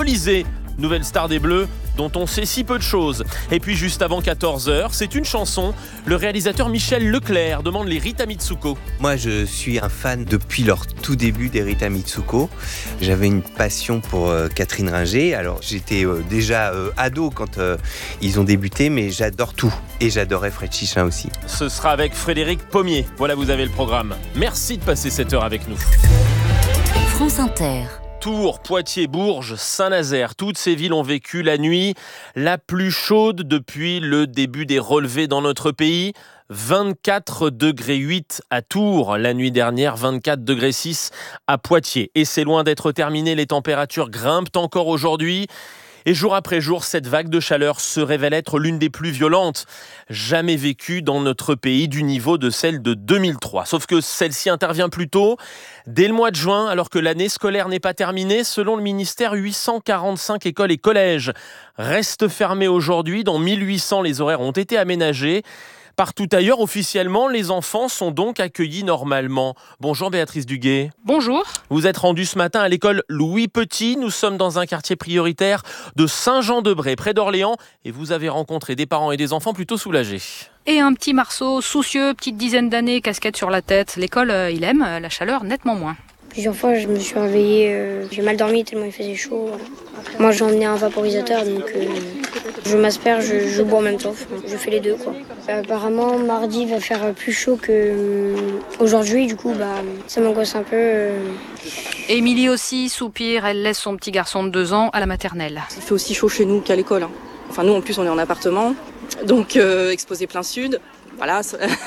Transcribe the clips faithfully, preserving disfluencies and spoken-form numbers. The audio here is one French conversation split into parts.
Olysée, nouvelle star des Bleus, dont on sait si peu de choses. Et puis juste avant quatorze heures, c'est une chanson. Le réalisateur Michel Leclerc demande les Rita Mitsuko. Moi, je suis un fan depuis leur tout début des Rita Mitsuko. J'avais une passion pour euh, Catherine Ringer. Alors, j'étais euh, déjà euh, ado quand euh, ils ont débuté, mais j'adore tout. Et j'adorais Fred Chichin aussi. Ce sera avec Frédéric Pommier. Voilà, vous avez le programme. Merci de passer cette heure avec nous. France Inter. Tours, Poitiers, Bourges, Saint-Nazaire, toutes ces villes ont vécu la nuit la plus chaude depuis le début des relevés dans notre pays. vingt-quatre degrés huit à Tours la nuit dernière, vingt-quatre degrés six à Poitiers. Et c'est loin d'être terminé, les températures grimpent encore aujourd'hui. Et jour après jour, cette vague de chaleur se révèle être l'une des plus violentes jamais vécues dans notre pays, du niveau de celle de deux mille trois. Sauf que celle-ci intervient plus tôt, dès le mois de juin, alors que l'année scolaire n'est pas terminée. Selon le ministère, huit cent quarante-cinq écoles et collèges restent fermés aujourd'hui. Dans mille huit cents, les horaires ont été aménagés. Partout ailleurs, officiellement, les enfants sont donc accueillis normalement. Bonjour Béatrice Duguet. Bonjour. Vous êtes rendue ce matin à l'école Louis Petit. Nous sommes dans un quartier prioritaire de Saint-Jean-de-Bray, près d'Orléans. Et vous avez rencontré des parents et des enfants plutôt soulagés. Et un petit Marceau, soucieux, petite dizaine d'années, casquette sur la tête. L'école, euh, il aime, la chaleur nettement moins. Plusieurs fois, je me suis réveillée, euh, j'ai mal dormi tellement il faisait chaud. Moi, j'ai emmené un vaporisateur, donc euh, je m'asperge, je, je bois en même temps. Enfin, je fais les deux, quoi. Apparemment, mardi va faire plus chaud qu'aujourd'hui, du coup, bah, ça m'angoisse un peu. Euh... Émilie aussi soupire, elle laisse son petit garçon de deux ans à la maternelle. Il fait aussi chaud chez nous qu'à l'école. Hein. Enfin, nous, en plus, on est en appartement, donc euh, exposé plein sud. Voilà,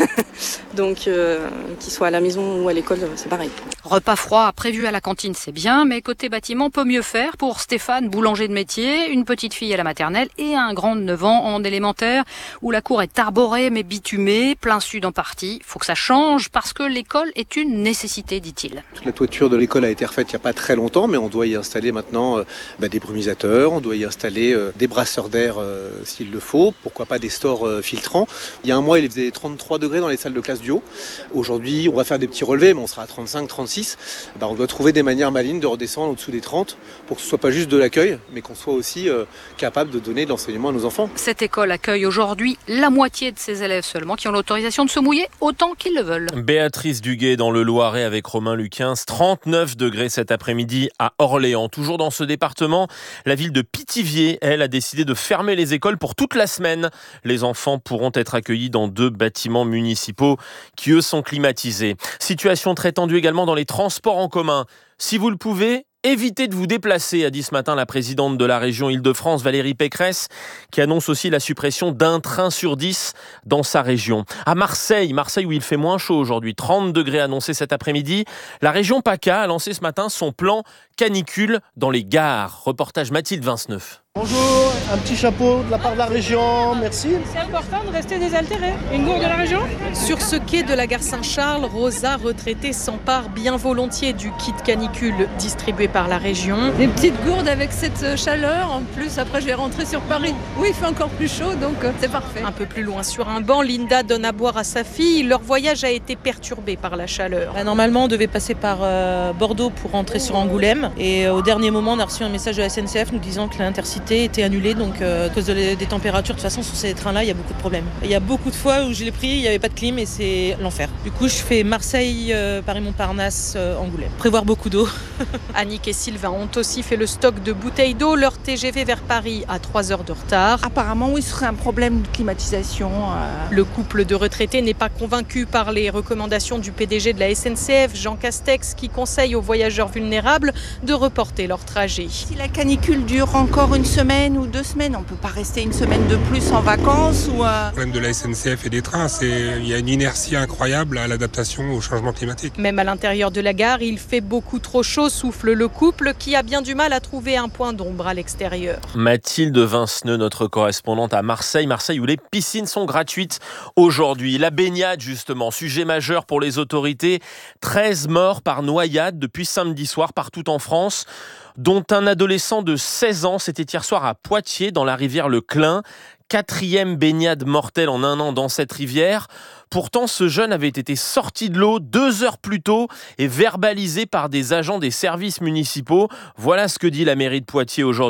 donc euh, qu'il soit à la maison ou à l'école, c'est pareil. Repas froid prévu à la cantine, c'est bien, mais côté bâtiment, peut mieux faire pour Stéphane, boulanger de métier, une petite fille à la maternelle et un grand de neuf ans en élémentaire, où la cour est arborée mais bitumée, plein sud en partie. Faut que ça change parce que l'école est une nécessité, dit-il. La toiture de l'école a été refaite il n'y a pas très longtemps, mais on doit y installer maintenant euh, bah, des brumisateurs, on doit y installer euh, des brasseurs d'air euh, s'il le faut, pourquoi pas des stores euh, filtrants. Il y a un mois, il faisait trente-trois degrés dans les salles de classe du haut. Aujourd'hui, on va faire des petits relevés, mais on sera à trente-cinq trente-six. Bah, on doit trouver des manières malines de redescendre au-dessous des trente pour que ce soit pas juste de l'accueil, mais qu'on soit aussi euh, capable de donner de l'enseignement à nos enfants. Cette école accueille aujourd'hui la moitié de ses élèves seulement qui ont l'autorisation de se mouiller autant qu'ils le veulent. Béatrice Duguet dans le Loiret avec Romain Luquin, trente-neuf degrés cet après-midi à Orléans. Toujours dans ce département, la ville de Pithiviers, elle, a décidé de fermer les écoles pour toute la semaine. Les enfants pourront être accueillis dans deux bâtiments municipaux qui, eux, sont climatisés. Situation très tendue également dans les transports en commun. Si vous le pouvez, évitez de vous déplacer, a dit ce matin la présidente de la région Île-de-France, Valérie Pécresse, qui annonce aussi la suppression d'un train sur dix dans sa région. À Marseille, Marseille où il fait moins chaud aujourd'hui, trente degrés annoncés cet après-midi, la région PACA a lancé ce matin son plan canicule dans les gares. Reportage Mathilde Vinceneuve. Bonjour, un petit chapeau de la part de la région, merci. C'est important de rester désaltéré. Une gourde de la région ? Sur ce quai de la gare Saint-Charles, Rosa, retraitée, s'empare bien volontiers du kit canicule distribué par la région. Des petites gourdes avec cette chaleur, en plus après je vais rentrer sur Paris. Oui, il fait encore plus chaud, donc c'est parfait. Un peu plus loin sur un banc, Linda donne à boire à sa fille. Leur voyage a été perturbé par la chaleur. Normalement, on devait passer par euh, Bordeaux pour rentrer sur Angoulême. Et euh, au dernier moment, on a reçu un message de la S N C F nous disant que l'Intercité était annulée, donc euh, à cause de les, des températures. De toute façon, sur ces trains-là, il y a beaucoup de problèmes. Il y a beaucoup de fois où je l'ai pris, il n'y avait pas de clim et c'est l'enfer. Du coup, je fais Marseille, euh, Paris-Montparnasse, euh, Angoulême. Prévoir beaucoup d'eau. Annick et Sylvain ont aussi fait le stock de bouteilles d'eau. Leur T G V vers Paris a trois heures de retard. Apparemment, oui, ce serait un problème de climatisation. Euh... Le couple de retraités n'est pas convaincu par les recommandations du P D G de la S N C F, Jean Castex, qui conseille aux voyageurs vulnérables de reporter leur trajet. Si la canicule dure encore une semaine ou deux semaines, on ne peut pas rester une semaine de plus en vacances ou euh... Le problème de la S N C F et des trains, c'est il y a une inertie incroyable à l'adaptation au changement climatique. Même à l'intérieur de la gare, il fait beaucoup trop chaud, souffle le couple qui a bien du mal à trouver un point d'ombre à l'extérieur. Mathilde Vinceneux, notre correspondante à Marseille. Marseille où les piscines sont gratuites aujourd'hui. La baignade justement, sujet majeur pour les autorités. treize morts par noyade depuis samedi soir partout en France, dont un adolescent de seize ans. C'était hier soir à Poitiers, dans la rivière Le Clin. Quatrième baignade mortelle en un an dans cette rivière. Pourtant, ce jeune avait été sorti de l'eau deux heures plus tôt et verbalisé par des agents des services municipaux. Voilà ce que dit la mairie de Poitiers aujourd'hui.